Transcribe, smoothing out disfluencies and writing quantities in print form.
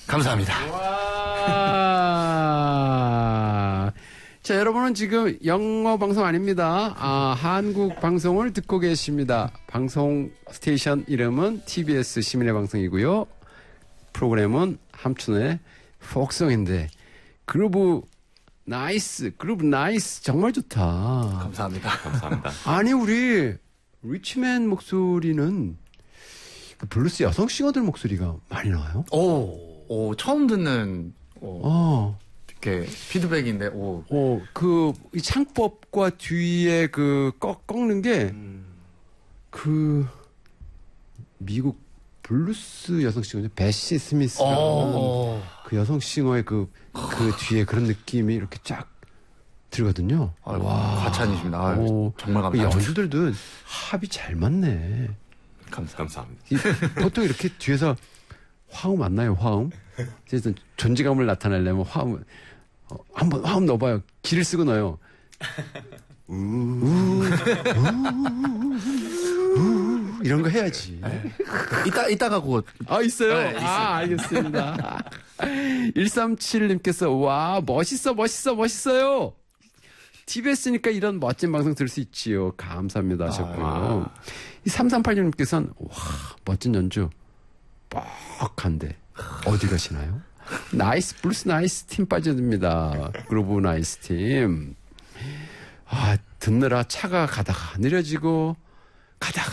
감사합니다. 와. 자, 여러분은 지금 영어 방송 아닙니다. 한국 방송을 듣고 계십니다. 방송 스테이션 이름은 TBS 시민의 방송이고요. 프로그램은 함춘의 포크송인데 그루브 나이스, 정말 좋다. 감사합니다. 감사합니다. 아니, 우리 리치맨 목소리는 그 블루스 여성 싱어들 목소리가 많이 나와요? 오, 처음 듣는, 이렇게 피드백인데, 이 창법과 뒤에 꺾는 게, 미국 블루스 여성 싱어죠. 베시 스미스라는 그 여성 싱어의 그 뒤에 그런 느낌이 이렇게 쫙 들거든요. 와, 과찬이십니다. 정말 감사합니다. 연주들도 합이 잘 맞네. 감사합니다. 보통 이렇게 뒤에서 화음 안 나요, 화음? 그래서 존재감을 나타내려면 화음, 한번 화음 넣어봐요. 기를 쓰고 넣어요. 이런 거 해야지. 이따가 그거. 있어요? 네, 있어요. 알겠습니다. 137님께서, 와, 멋있어요. TBS니까 이런 멋진 방송 들을 수 있지요. 감사합니다 하셨고요. 이 3386님께서는, 와, 멋진 연주. 뻑한데. 어디 가시나요? 나이스, 블루스 나이스 팀 빠져듭니다. 그루브 나이스 팀. 듣느라 차가 가다가 느려지고, 가다가